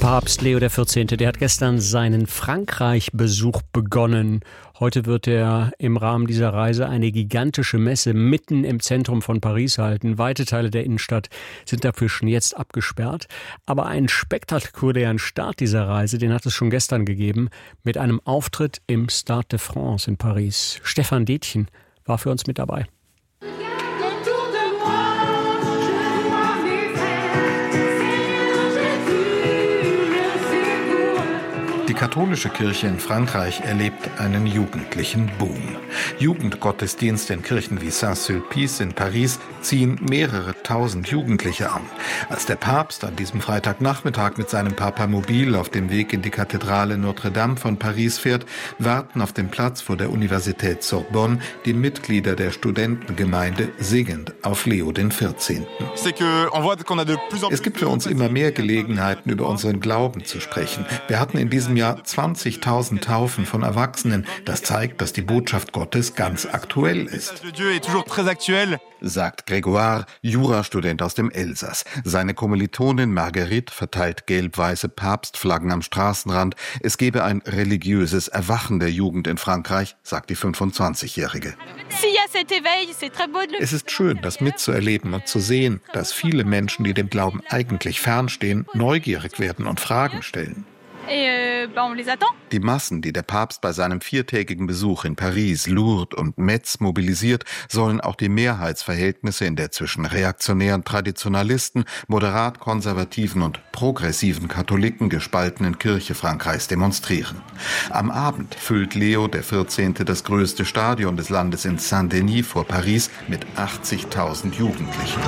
Papst Leo XIV., der hat gestern seinen Frankreich-Besuch begonnen. Heute wird er im Rahmen dieser Reise eine gigantische Messe mitten im Zentrum von Paris halten. Weite Teile der Innenstadt sind dafür schon jetzt abgesperrt. Aber einen spektakulären Start dieser Reise, den hat es schon gestern gegeben, mit einem Auftritt im Stade de France in Paris. Stefan Detjen war für uns mit dabei. Die katholische Kirche in Frankreich erlebt einen jugendlichen Boom. Jugendgottesdienste in Kirchen wie Saint-Sulpice in Paris ziehen mehrere tausend Jugendliche an. Als der Papst an diesem Freitagnachmittag mit seinem Papamobil auf dem Weg in die Kathedrale Notre-Dame von Paris fährt, warten auf dem Platz vor der Universität Sorbonne die Mitglieder der Studentengemeinde singend auf Leo XIV. Es gibt für uns immer mehr Gelegenheiten, über unseren Glauben zu sprechen. Wir hatten in diesem Jahr 20.000 Taufen von Erwachsenen. Das zeigt, dass die Botschaft Gottes ganz aktuell ist, sagt Grégoire, Jurastudent aus dem Elsass. Seine Kommilitonin Marguerite verteilt gelb-weiße Papstflaggen am Straßenrand. Es gebe ein religiöses Erwachen der Jugend in Frankreich, sagt die 25-Jährige. Es ist schön, das mitzuerleben und zu sehen, dass viele Menschen, die dem Glauben eigentlich fernstehen, neugierig werden und Fragen stellen. Die Massen, die der Papst bei seinem 4-tägigen Besuch in Paris, Lourdes und Metz mobilisiert, sollen auch die Mehrheitsverhältnisse in der zwischen reaktionären Traditionalisten, moderat-konservativen und progressiven Katholiken gespaltenen Kirche Frankreichs demonstrieren. Am Abend füllt Leo XIV. Das größte Stadion des Landes in Saint-Denis vor Paris mit 80.000 Jugendlichen.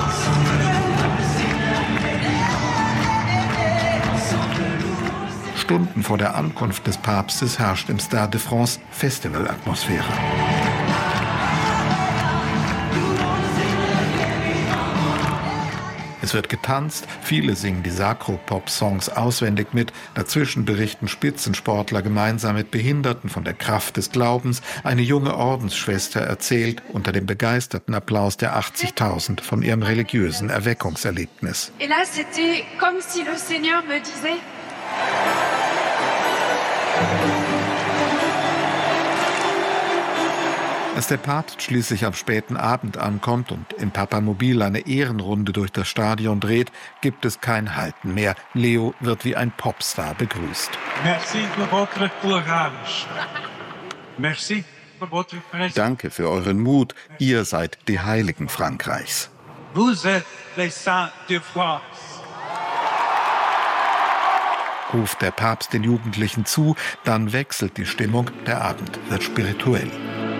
Stunden vor der Ankunft des Papstes herrscht im Stade de France Festivalatmosphäre. Es wird getanzt, viele singen die Sacro-Pop-Songs auswendig mit. Dazwischen berichten Spitzensportler gemeinsam mit Behinderten von der Kraft des Glaubens. Eine junge Ordensschwester erzählt unter dem begeisterten Applaus der 80.000 von ihrem religiösen Erweckungserlebnis. Et là, c'était comme si le Seigneur me disait: Als der Papst schließlich am späten Abend ankommt und im Papamobil eine Ehrenrunde durch das Stadion dreht, gibt es kein Halten mehr. Leo wird wie ein Popstar begrüßt. Danke für euren Mut. Ihr seid die Heiligen Frankreichs. Ruft der Papst den Jugendlichen zu, dann wechselt die Stimmung, der Abend wird spirituell.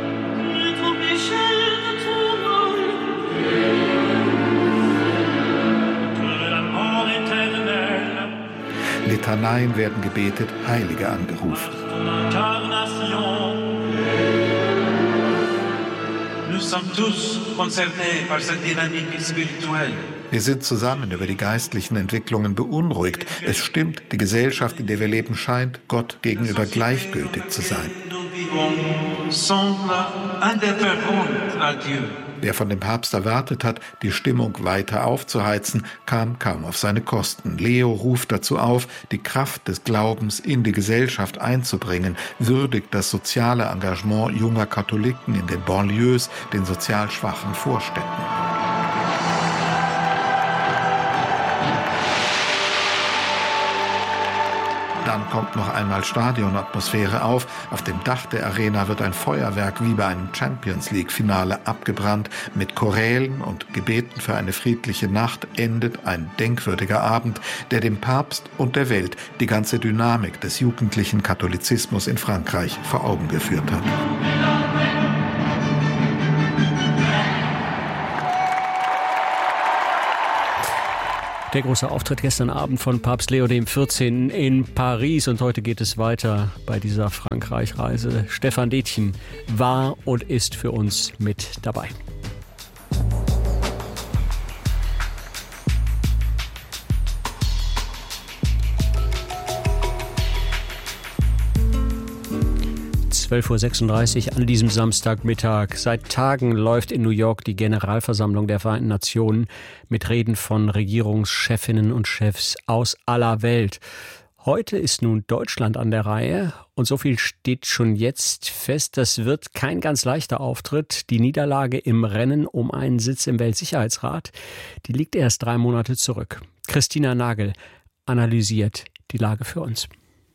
Litaneien werden gebetet, Heilige angerufen. Wir sind zusammen über die geistlichen Entwicklungen beunruhigt. Es stimmt, die Gesellschaft, in der wir leben, scheint Gott gegenüber gleichgültig zu sein. Wer von dem Papst erwartet hat, die Stimmung weiter aufzuheizen, kam kaum auf seine Kosten. Leo ruft dazu auf, die Kraft des Glaubens in die Gesellschaft einzubringen, würdigt das soziale Engagement junger Katholiken in den Banlieues, den sozial schwachen Vorstädten. Dann kommt noch einmal Stadionatmosphäre auf. Auf dem Dach der Arena wird ein Feuerwerk wie bei einem Champions-League-Finale abgebrannt. Mit Chorälen und Gebeten für eine friedliche Nacht endet ein denkwürdiger Abend, der dem Papst und der Welt die ganze Dynamik des jugendlichen Katholizismus in Frankreich vor Augen geführt hat. Der große Auftritt gestern Abend von Papst Leo XIV. In Paris und heute geht es weiter bei dieser Frankreich-Reise. Stefan Detjen war und ist für uns mit dabei. (12:36 Uhr) an diesem Samstagmittag. Seit Tagen läuft in New York die Generalversammlung der Vereinten Nationen mit Reden von Regierungschefinnen und Chefs aus aller Welt. Heute ist nun Deutschland an der Reihe und so viel steht schon jetzt fest, das wird kein ganz leichter Auftritt. Die Niederlage im Rennen um einen Sitz im Weltsicherheitsrat, die liegt erst 3 Monate zurück. Christina Nagel analysiert die Lage für uns.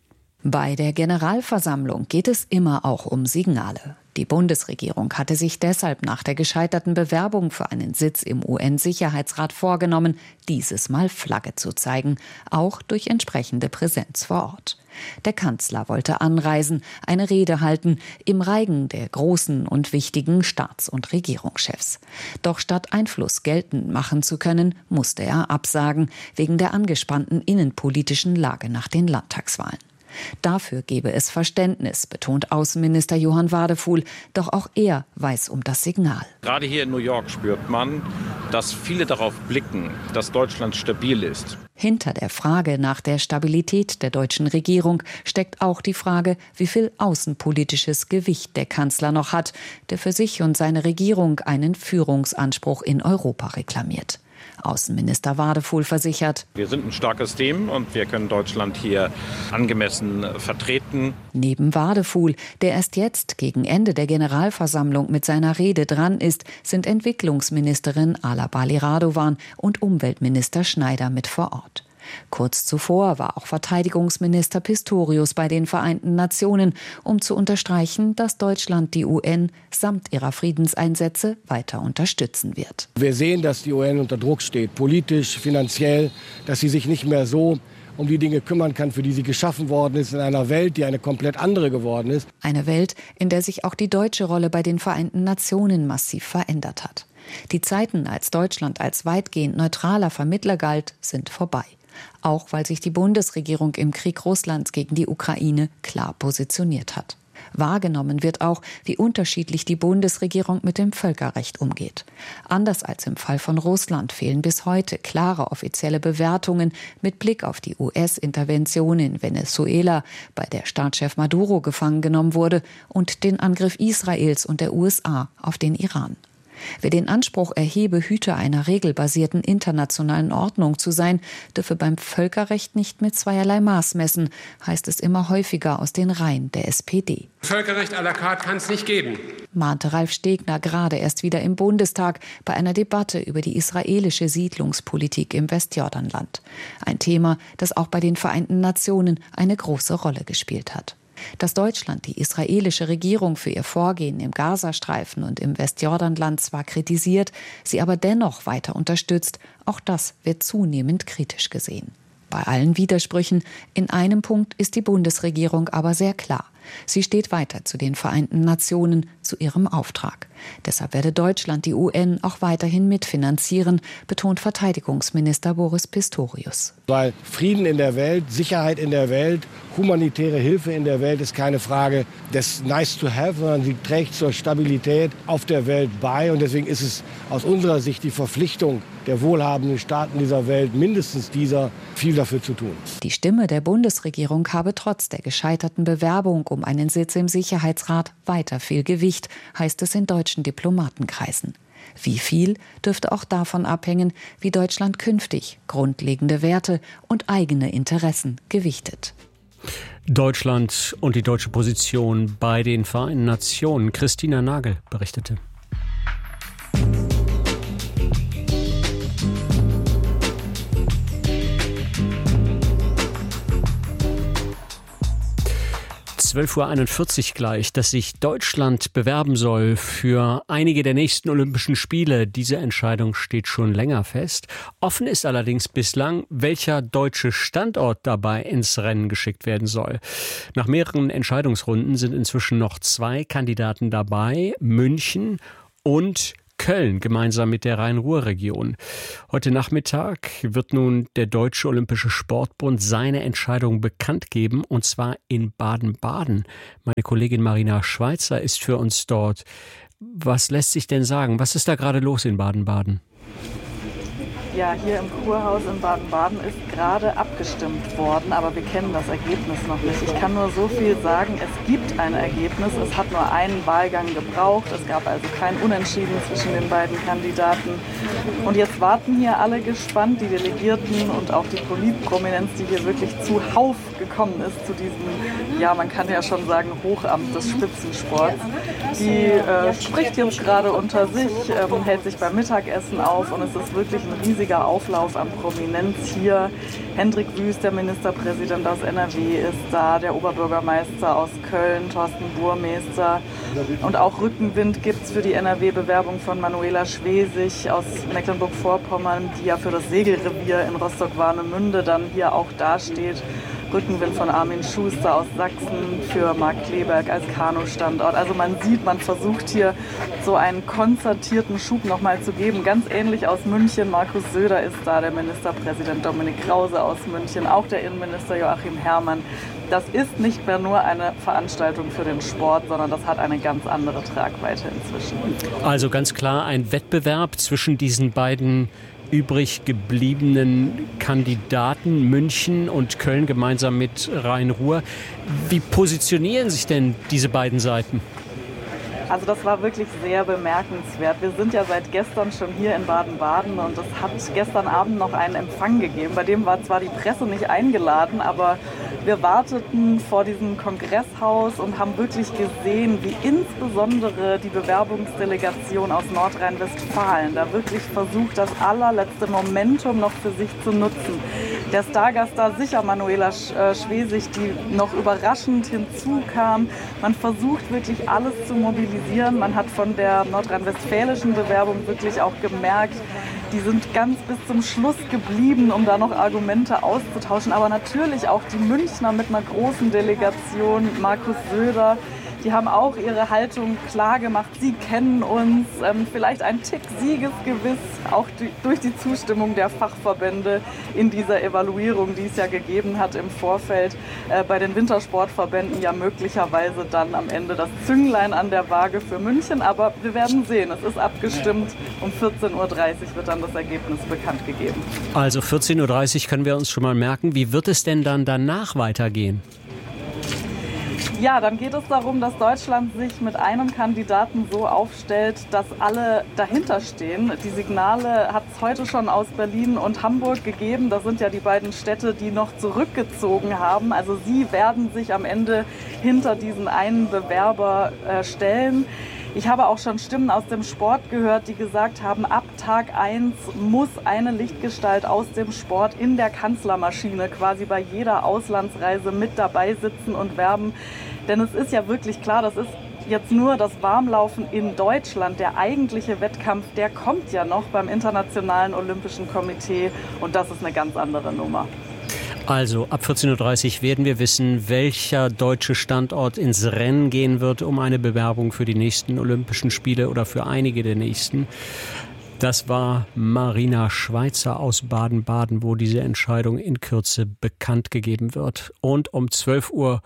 Bei der Generalversammlung geht es immer auch um Signale. Die Bundesregierung hatte sich deshalb nach der gescheiterten Bewerbung für einen Sitz im UN-Sicherheitsrat vorgenommen, dieses Mal Flagge zu zeigen, auch durch entsprechende Präsenz vor Ort. Der Kanzler wollte anreisen, eine Rede halten, im Reigen der großen und wichtigen Staats- und Regierungschefs. Doch statt Einfluss geltend machen zu können, musste er absagen, wegen der angespannten innenpolitischen Lage nach den Landtagswahlen. Dafür gebe es Verständnis, betont Außenminister Johann Wadefuhl. Doch auch er weiß um das Signal. Gerade hier in New York spürt man, dass viele darauf blicken, dass Deutschland stabil ist. Hinter der Frage nach der Stabilität der deutschen Regierung steckt auch die Frage, wie viel außenpolitisches Gewicht der Kanzler noch hat, der für sich und seine Regierung einen Führungsanspruch in Europa reklamiert. Außenminister Wadefuhl versichert: Wir sind ein starkes Team und wir können Deutschland hier angemessen vertreten. Neben Wadefuhl, der erst jetzt gegen Ende der Generalversammlung mit seiner Rede dran ist, sind Entwicklungsministerin Ala Bali Radovan und Umweltminister Schneider mit vor Ort. Kurz zuvor war auch Verteidigungsminister Pistorius bei den Vereinten Nationen, um zu unterstreichen, dass Deutschland die UN samt ihrer Friedenseinsätze weiter unterstützen wird. Wir sehen, dass die UN unter Druck steht, politisch, finanziell, dass sie sich nicht mehr so um die Dinge kümmern kann, für die sie geschaffen worden ist, in einer Welt, die eine komplett andere geworden ist. Eine Welt, in der sich auch die deutsche Rolle bei den Vereinten Nationen massiv verändert hat. Die Zeiten, als Deutschland als weitgehend neutraler Vermittler galt, sind vorbei. Auch weil sich die Bundesregierung im Krieg Russlands gegen die Ukraine klar positioniert hat. Wahrgenommen wird auch, wie unterschiedlich die Bundesregierung mit dem Völkerrecht umgeht. Anders als im Fall von Russland fehlen bis heute klare offizielle Bewertungen mit Blick auf die US-Intervention in Venezuela, bei der Staatschef Maduro gefangen genommen wurde, und den Angriff Israels und der USA auf den Iran. Wer den Anspruch erhebe, Hüter einer regelbasierten internationalen Ordnung zu sein, dürfe beim Völkerrecht nicht mit zweierlei Maß messen, heißt es immer häufiger aus den Reihen der SPD. Völkerrecht à la carte kann es nicht geben, mahnte Ralf Stegner gerade erst wieder im Bundestag bei einer Debatte über die israelische Siedlungspolitik im Westjordanland. Ein Thema, das auch bei den Vereinten Nationen eine große Rolle gespielt hat. Dass Deutschland die israelische Regierung für ihr Vorgehen im Gazastreifen und im Westjordanland zwar kritisiert, sie aber dennoch weiter unterstützt, auch das wird zunehmend kritisch gesehen. Bei allen Widersprüchen, in einem Punkt ist die Bundesregierung aber sehr klar. Sie steht weiter zu den Vereinten Nationen, zu ihrem Auftrag. Deshalb werde Deutschland die UN auch weiterhin mitfinanzieren, betont Verteidigungsminister Boris Pistorius. Weil Frieden in der Welt, Sicherheit in der Welt, humanitäre Hilfe in der Welt ist keine Frage des nice to have, sondern sie trägt zur Stabilität auf der Welt bei. Und deswegen ist es aus unserer Sicht die Verpflichtung der wohlhabenden Staaten dieser Welt, mindestens dieser, viel dafür zu tun. Die Stimme der Bundesregierung habe trotz der gescheiterten Bewerbung um einen Sitz im Sicherheitsrat weiter viel Gewicht, heißt es in deutschen Diplomatenkreisen. Wie viel dürfte auch davon abhängen, wie Deutschland künftig grundlegende Werte und eigene Interessen gewichtet. Deutschland und die deutsche Position bei den Vereinten Nationen. Christina Nagel berichtete. Uhr 12:41 gleich, dass sich Deutschland bewerben soll für einige der nächsten Olympischen Spiele. Diese Entscheidung steht schon länger fest. Offen ist allerdings bislang, welcher deutsche Standort dabei ins Rennen geschickt werden soll. Nach mehreren Entscheidungsrunden sind inzwischen noch 2 Kandidaten dabei, München und Köln, gemeinsam mit der Rhein-Ruhr-Region. Heute Nachmittag wird nun der Deutsche Olympische Sportbund seine Entscheidung bekannt geben, und zwar in Baden-Baden. Meine Kollegin Marina Schweizer ist für uns dort. Was lässt sich denn sagen? Was ist da gerade los in Baden-Baden? Ja, hier im Kurhaus in Baden-Baden ist gerade abgestimmt worden, aber wir kennen das Ergebnis noch nicht. Ich kann nur so viel sagen, es gibt ein Ergebnis, es hat nur einen Wahlgang gebraucht, es gab also kein Unentschieden zwischen den beiden Kandidaten. Und jetzt warten hier alle gespannt, die Delegierten und auch die Politprominenz, die hier wirklich zuhauf gekommen ist, zu diesem, ja, man kann ja schon sagen, Hochamt des Spitzensports. Die spricht jetzt gerade unter sich, hält sich beim Mittagessen auf und es ist wirklich ein riesiger Auflauf an Prominenz hier. Hendrik Wüst, der Ministerpräsident aus NRW, ist da, der Oberbürgermeister aus Köln, Thorsten Burmeister. Und auch Rückenwind gibt es für die NRW-Bewerbung von Manuela Schwesig aus Mecklenburg-Vorpommern, die ja für das Segelrevier in Rostock-Warnemünde dann hier auch dasteht. Rückenwind von Armin Schuster aus Sachsen für Marc Kleberg als Kanu-Standort. Also man sieht, man versucht hier so einen konzertierten Schub nochmal zu geben. Ganz ähnlich aus München. Markus Söder ist da, der Ministerpräsident Dominik Krause aus München, auch der Innenminister Joachim Herrmann. Das ist nicht mehr nur eine Veranstaltung für den Sport, sondern das hat eine ganz andere Tragweite inzwischen. Also ganz klar ein Wettbewerb zwischen diesen beiden übrig gebliebenen Kandidaten, München und Köln gemeinsam mit Rhein-Ruhr. Wie positionieren sich denn diese beiden Seiten? Also das war wirklich sehr bemerkenswert. Wir sind ja seit gestern schon hier in Baden-Baden und es hat gestern Abend noch einen Empfang gegeben. Bei dem war zwar die Presse nicht eingeladen, aber wir warteten vor diesem Kongresshaus und haben wirklich gesehen, wie insbesondere die Bewerbungsdelegation aus Nordrhein-Westfalen da wirklich versucht, das allerletzte Momentum noch für sich zu nutzen. Der Stargast da sicher Manuela Schwesig, die noch überraschend hinzukam. Man versucht wirklich alles zu mobilisieren. Man hat von der nordrhein-westfälischen Bewerbung wirklich auch gemerkt, die sind ganz bis zum Schluss geblieben, um da noch Argumente auszutauschen. Aber natürlich auch die Münchner mit einer großen Delegation, Markus Söder, die haben auch ihre Haltung klar gemacht. Sie kennen uns, vielleicht ein Tick siegesgewiss, auch durch die Zustimmung der Fachverbände in dieser Evaluierung, die es ja gegeben hat im Vorfeld. Bei den Wintersportverbänden ja möglicherweise dann am Ende das Zünglein an der Waage für München. Aber wir werden sehen, es ist abgestimmt. Um 14.30 Uhr wird dann das Ergebnis bekannt gegeben. Also 14.30 Uhr können wir uns schon mal merken. Wie wird es denn dann danach weitergehen? Ja, dann geht es darum, dass Deutschland sich mit einem Kandidaten so aufstellt, dass alle dahinter stehen. Die Signale hat es heute schon aus Berlin und Hamburg gegeben. Das sind ja die beiden Städte, die noch zurückgezogen haben. Also sie werden sich am Ende hinter diesen einen Bewerber stellen. Ich habe auch schon Stimmen aus dem Sport gehört, die gesagt haben, ab Tag 1 muss eine Lichtgestalt aus dem Sport in der Kanzlermaschine quasi bei jeder Auslandsreise mit dabei sitzen und werben. Denn es ist ja wirklich klar, das ist jetzt nur das Warmlaufen in Deutschland. Der eigentliche Wettkampf, der kommt ja noch beim Internationalen Olympischen Komitee und das ist eine ganz andere Nummer. Also ab 14.30 Uhr werden wir wissen, welcher deutsche Standort ins Rennen gehen wird um eine Bewerbung für die nächsten Olympischen Spiele oder für einige der nächsten. Das war Marina Schweizer aus Baden-Baden, wo diese Entscheidung in Kürze bekannt gegeben wird. Und um 12.45 Uhr,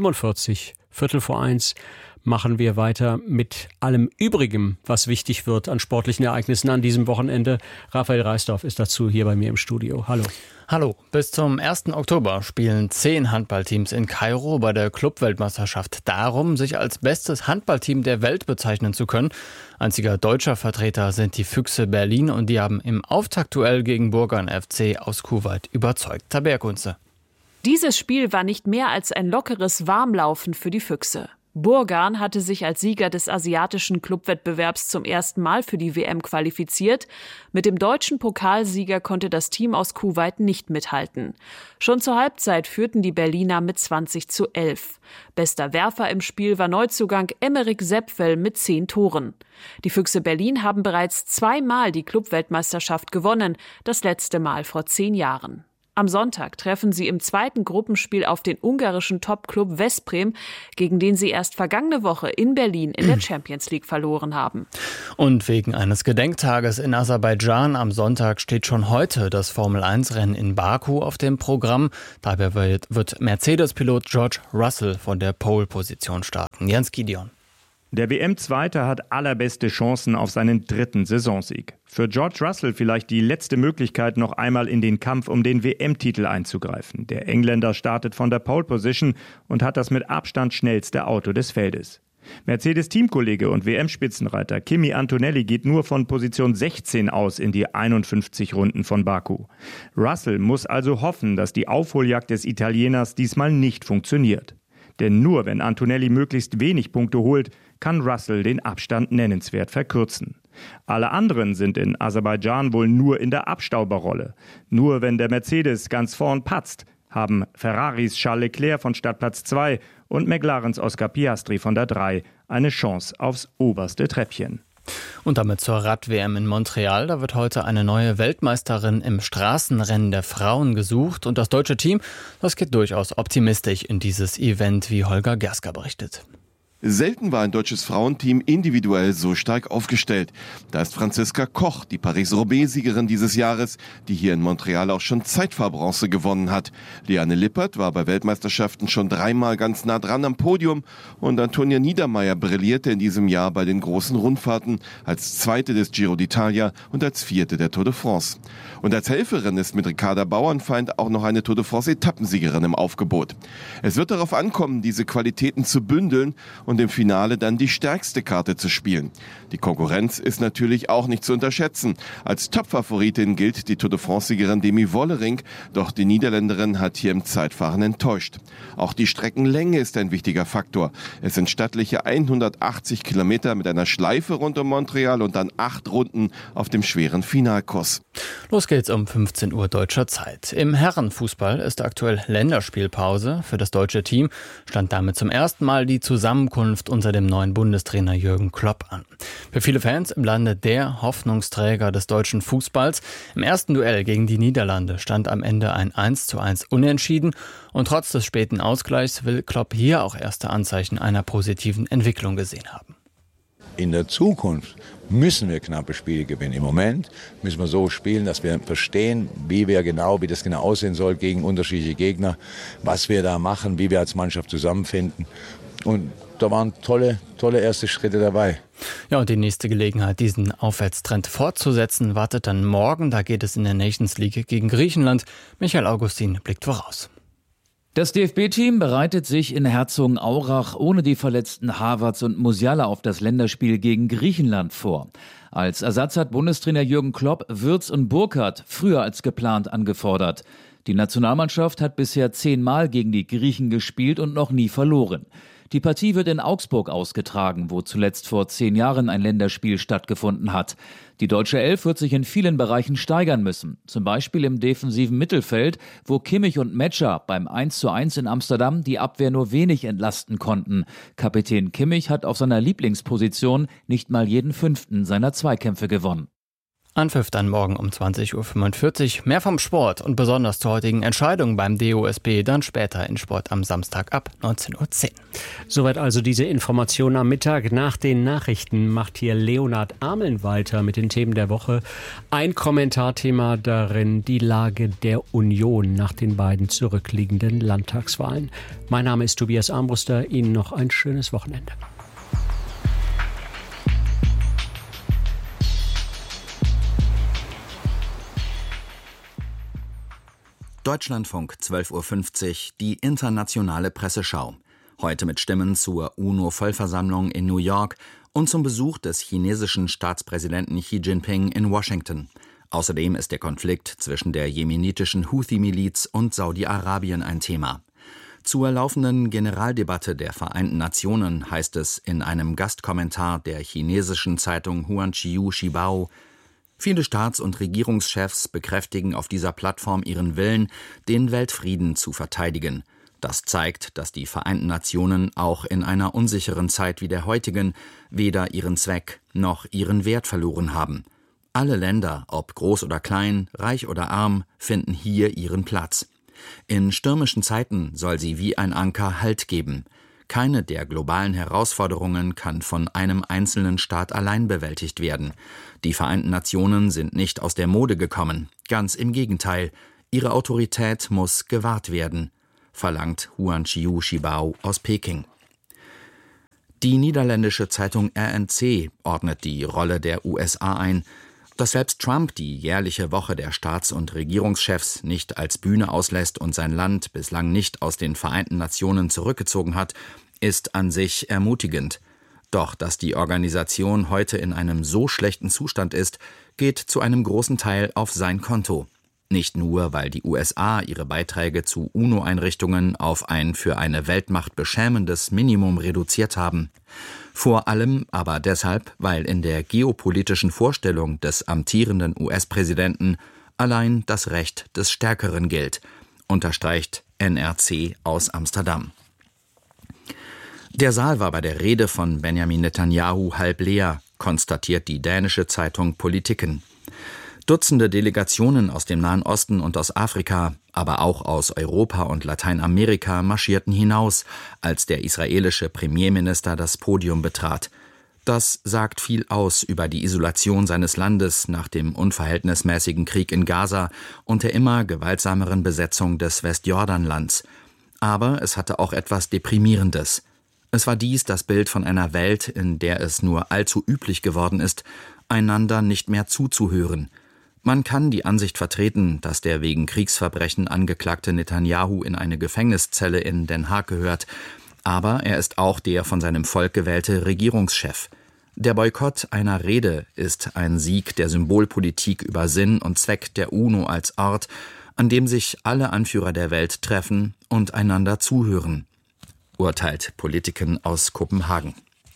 1:15, machen wir weiter mit allem Übrigen, was wichtig wird an sportlichen Ereignissen an diesem Wochenende. Raphael Reisdorf ist dazu hier bei mir im Studio. Hallo. Hallo. Bis zum 1. Oktober spielen 10 Handballteams in Kairo bei der Clubweltmeisterschaft darum, sich als bestes Handballteam der Welt bezeichnen zu können. Einziger deutscher Vertreter sind die Füchse Berlin und die haben im Auftaktduell gegen Burgan FC aus Kuwait überzeugt. Tabea Kunze. Dieses Spiel war nicht mehr als ein lockeres Warmlaufen für die Füchse. Burgan hatte sich als Sieger des asiatischen Clubwettbewerbs zum ersten Mal für die WM qualifiziert. Mit dem deutschen Pokalsieger konnte das Team aus Kuwait nicht mithalten. Schon zur Halbzeit führten die Berliner mit 20:11. Bester Werfer im Spiel war Neuzugang Emeric Sepfel mit 10 Toren. Die Füchse Berlin haben bereits 2-mal die Clubweltmeisterschaft gewonnen, das letzte Mal vor 10 Jahren. Am Sonntag treffen sie im zweiten Gruppenspiel auf den ungarischen Top-Club Veszprém, gegen den sie erst vergangene Woche in Berlin in der Champions League verloren haben. Und wegen eines Gedenktages in Aserbaidschan am Sonntag steht schon heute das Formel-1-Rennen in Baku auf dem Programm. Dabei wird Mercedes-Pilot George Russell von der Pole-Position starten. Jens Gideon. Der WM-Zweite hat allerbeste Chancen auf seinen 3. Saisonsieg. Für George Russell vielleicht die letzte Möglichkeit, noch einmal in den Kampf um den WM-Titel einzugreifen. Der Engländer startet von der Pole Position und hat das mit Abstand schnellste Auto des Feldes. Mercedes-Teamkollege und WM-Spitzenreiter Kimi Antonelli geht nur von Position 16 aus in die 51 Runden von Baku. Russell muss also hoffen, dass die Aufholjagd des Italieners diesmal nicht funktioniert. Denn nur wenn Antonelli möglichst wenig Punkte holt, kann Russell den Abstand nennenswert verkürzen. Alle anderen sind in Aserbaidschan wohl nur in der Abstauberrolle. Nur wenn der Mercedes ganz vorn patzt, haben Ferraris Charles Leclerc von Startplatz 2 und McLarens Oscar Piastri von der 3 eine Chance aufs oberste Treppchen. Und damit zur Rad-WM in Montreal. Da wird heute eine neue Weltmeisterin im Straßenrennen der Frauen gesucht. Und das deutsche Team, das geht durchaus optimistisch in dieses Event, wie Holger Gersker berichtet. Selten war ein deutsches Frauenteam individuell so stark aufgestellt. Da ist Franziska Koch, die Paris-Roubaix-Siegerin dieses Jahres, die hier in Montreal auch schon Zeitfahrbronze gewonnen hat. Liane Lippert war bei Weltmeisterschaften schon 3-mal ganz nah dran am Podium und Antonia Niedermeier brillierte in diesem Jahr bei den großen Rundfahrten als Zweite des Giro d'Italia und als Vierte der Tour de France. Und als Helferin ist mit Ricarda Bauernfeind auch noch eine Tour de France-Etappensiegerin im Aufgebot. Es wird darauf ankommen, diese Qualitäten zu bündeln und im Finale dann die stärkste Karte zu spielen. Die Konkurrenz ist natürlich auch nicht zu unterschätzen. Als Topfavoritin gilt die Tour de France-Siegerin Demi Wollering, doch die Niederländerin hat hier im Zeitfahren enttäuscht. Auch die Streckenlänge ist ein wichtiger Faktor. Es sind stattliche 180 Kilometer mit einer Schleife rund um Montreal und dann 8 Runden auf dem schweren Finalkurs. Los geht's um 15 Uhr deutscher Zeit. Im Herrenfußball ist aktuell Länderspielpause. Für das deutsche Team stand damit zum ersten Mal die Zusammenkunft unter dem neuen Bundestrainer Jürgen Klopp an. Für viele Fans im Lande der Hoffnungsträger des deutschen Fußballs. Im ersten Duell gegen die Niederlande stand am Ende ein 1:1 Unentschieden. Und trotz des späten Ausgleichs will Klopp hier auch erste Anzeichen einer positiven Entwicklung gesehen haben. In der Zukunft müssen wir knappe Spiele gewinnen. Im Moment müssen wir so spielen, dass wir verstehen, wie das genau aussehen soll gegen unterschiedliche Gegner, was wir da machen, wie wir als Mannschaft zusammenfinden. Und da waren tolle erste Schritte dabei. Ja, und die nächste Gelegenheit, diesen Aufwärtstrend fortzusetzen, wartet dann morgen. Da geht es in der Nations League gegen Griechenland. Michael Augustin blickt voraus. Das DFB-Team bereitet sich in Herzogenaurach ohne die verletzten Havertz und Musiala auf das Länderspiel gegen Griechenland vor. Als Ersatz hat Bundestrainer Jürgen Klopp Wirtz und Burkhardt früher als geplant angefordert. Die Nationalmannschaft hat bisher 10-mal gegen die Griechen gespielt und noch nie verloren. Die Partie wird in Augsburg ausgetragen, wo zuletzt vor 10 Jahren ein Länderspiel stattgefunden hat. Die deutsche Elf wird sich in vielen Bereichen steigern müssen. Zum Beispiel im defensiven Mittelfeld, wo Kimmich und Metscher beim 1:1 in Amsterdam die Abwehr nur wenig entlasten konnten. Kapitän Kimmich hat auf seiner Lieblingsposition nicht mal jeden 5. seiner Zweikämpfe gewonnen. Anpfiff dann morgen um 20:45 Uhr. Mehr vom Sport und besonders zur heutigen Entscheidung beim DOSB dann später in Sport am Samstag ab 19:10 Uhr. Soweit also diese Information am Mittag. Nach den Nachrichten macht hier Leonhard Ameln weiter mit den Themen der Woche. Ein Kommentarthema darin die Lage der Union nach den beiden zurückliegenden Landtagswahlen. Mein Name ist Tobias Armbruster. Ihnen noch ein schönes Wochenende. Deutschlandfunk 12:50 Uhr, die internationale Presseschau. Heute mit Stimmen zur UNO-Vollversammlung in New York und zum Besuch des chinesischen Staatspräsidenten Xi Jinping in Washington. Außerdem ist der Konflikt zwischen der jemenitischen Houthi-Miliz und Saudi-Arabien ein Thema. Zur laufenden Generaldebatte der Vereinten Nationen heißt es in einem Gastkommentar der chinesischen Zeitung Huanqiu Shibao: Viele Staats- und Regierungschefs bekräftigen auf dieser Plattform ihren Willen, den Weltfrieden zu verteidigen. Das zeigt, dass die Vereinten Nationen auch in einer unsicheren Zeit wie der heutigen weder ihren Zweck noch ihren Wert verloren haben. Alle Länder, ob groß oder klein, reich oder arm, finden hier ihren Platz. In stürmischen Zeiten soll sie wie ein Anker Halt geben. Keine der globalen Herausforderungen kann von einem einzelnen Staat allein bewältigt werden. Die Vereinten Nationen sind nicht aus der Mode gekommen. Ganz im Gegenteil. Ihre Autorität muss gewahrt werden, verlangt Huanqiu Shibao aus Peking. Die niederländische Zeitung RNC ordnet die Rolle der USA ein. Dass selbst Trump die jährliche Woche der Staats- und Regierungschefs nicht als Bühne auslässt und sein Land bislang nicht aus den Vereinten Nationen zurückgezogen hat, ist an sich ermutigend. Doch dass die Organisation heute in einem so schlechten Zustand ist, geht zu einem großen Teil auf sein Konto. Nicht nur, weil die USA ihre Beiträge zu UNO-Einrichtungen auf ein für eine Weltmacht beschämendes Minimum reduziert haben. Vor allem aber deshalb, weil in der geopolitischen Vorstellung des amtierenden US-Präsidenten allein das Recht des Stärkeren gilt, unterstreicht NRC aus Amsterdam. Der Saal war bei der Rede von Benjamin Netanyahu halb leer, konstatiert die dänische Zeitung Politiken. Dutzende Delegationen aus dem Nahen Osten und aus Afrika, aber auch aus Europa und Lateinamerika marschierten hinaus, als der israelische Premierminister das Podium betrat. Das sagt viel aus über die Isolation seines Landes nach dem unverhältnismäßigen Krieg in Gaza und der immer gewaltsameren Besetzung des Westjordanlands. Aber es hatte auch etwas Deprimierendes. Es war dies das Bild von einer Welt, in der es nur allzu üblich geworden ist, einander nicht mehr zuzuhören. Man kann die Ansicht vertreten, dass der wegen Kriegsverbrechen angeklagte Netanyahu in eine Gefängniszelle in Den Haag gehört, aber er ist auch der von seinem Volk gewählte Regierungschef. Der Boykott einer Rede ist ein Sieg der Symbolpolitik über Sinn und Zweck der UNO als Ort, an dem sich alle Anführer der Welt treffen und einander zuhören, urteilt Politiken aus Kopenhagen.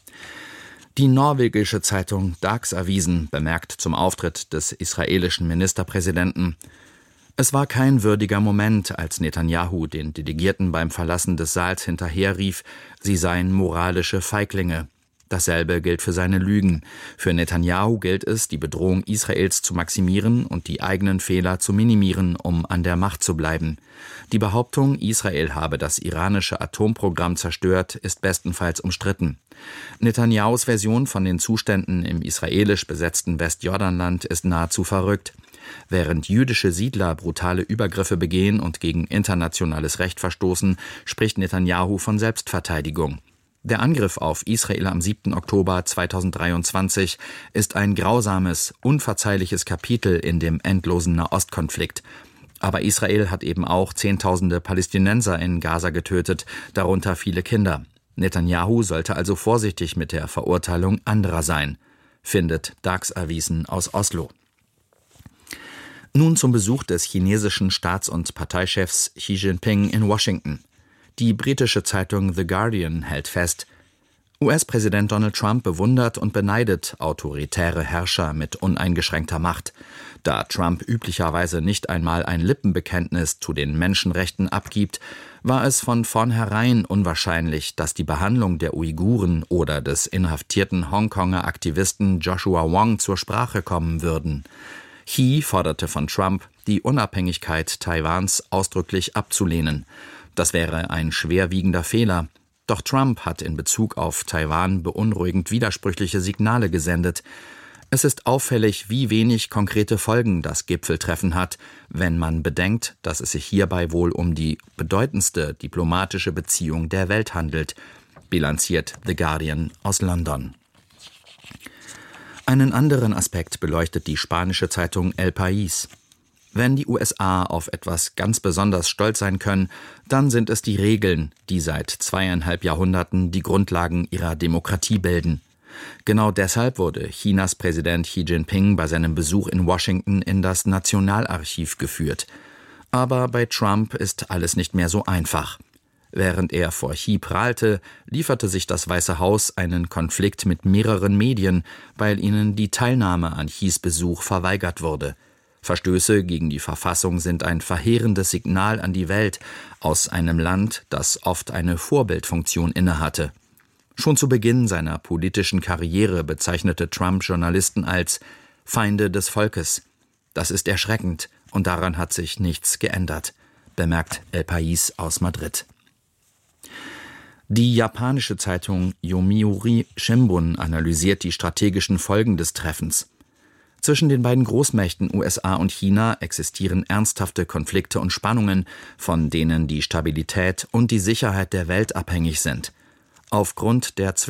Die norwegische Zeitung Dagsavisen bemerkt zum Auftritt des israelischen Ministerpräsidenten: Es war kein würdiger Moment, als Netanyahu den Delegierten beim Verlassen des Saals hinterherrief, sie seien moralische Feiglinge. Dasselbe gilt für seine Lügen. Für Netanyahu gilt es, die Bedrohung Israels zu maximieren und die eigenen Fehler zu minimieren, um an der Macht zu bleiben. Die Behauptung, Israel habe das iranische Atomprogramm zerstört, ist bestenfalls umstritten. Netanyahus Version von den Zuständen im israelisch besetzten Westjordanland ist nahezu verrückt. Während jüdische Siedler brutale Übergriffe begehen und gegen internationales Recht verstoßen, spricht Netanyahu von Selbstverteidigung. Der Angriff auf Israel am 7. Oktober 2023 ist ein grausames, unverzeihliches Kapitel in dem endlosen Nahostkonflikt. Aber Israel hat eben auch Zehntausende Palästinenser in Gaza getötet, darunter viele Kinder. Netanyahu sollte also vorsichtig mit der Verurteilung anderer sein, findet Dagsavisen aus Oslo. Nun zum Besuch des chinesischen Staats- und Parteichefs Xi Jinping in Washington. Die britische Zeitung The Guardian hält fest: US-Präsident Donald Trump bewundert und beneidet autoritäre Herrscher mit uneingeschränkter Macht. Da Trump üblicherweise nicht einmal ein Lippenbekenntnis zu den Menschenrechten abgibt, war es von vornherein unwahrscheinlich, dass die Behandlung der Uiguren oder des inhaftierten Hongkonger Aktivisten Joshua Wong zur Sprache kommen würden. Xi forderte von Trump, die Unabhängigkeit Taiwans ausdrücklich abzulehnen. Das wäre ein schwerwiegender Fehler. Doch Trump hat in Bezug auf Taiwan beunruhigend widersprüchliche Signale gesendet. Es ist auffällig, wie wenig konkrete Folgen das Gipfeltreffen hat, wenn man bedenkt, dass es sich hierbei wohl um die bedeutendste diplomatische Beziehung der Welt handelt, bilanziert The Guardian aus London. Einen anderen Aspekt beleuchtet die spanische Zeitung El País. Wenn die USA auf etwas ganz besonders stolz sein können, dann sind es die Regeln, die seit 2,5 Jahrhunderten die Grundlagen ihrer Demokratie bilden. Genau deshalb wurde Chinas Präsident Xi Jinping bei seinem Besuch in Washington in das Nationalarchiv geführt. Aber bei Trump ist alles nicht mehr so einfach. Während er vor Xi prahlte, lieferte sich das Weiße Haus einen Konflikt mit mehreren Medien, weil ihnen die Teilnahme an Xis Besuch verweigert wurde. Verstöße gegen die Verfassung sind ein verheerendes Signal an die Welt aus einem Land, das oft eine Vorbildfunktion innehatte. Schon zu Beginn seiner politischen Karriere bezeichnete Trump Journalisten als Feinde des Volkes. Das ist erschreckend und daran hat sich nichts geändert, bemerkt El País aus Madrid. Die japanische Zeitung Yomiuri Shimbun analysiert die strategischen Folgen des Treffens. Zwischen den beiden Großmächten USA und China existieren ernsthafte Konflikte und Spannungen, von denen die Stabilität und die Sicherheit der Welt abhängig sind. Aufgrund der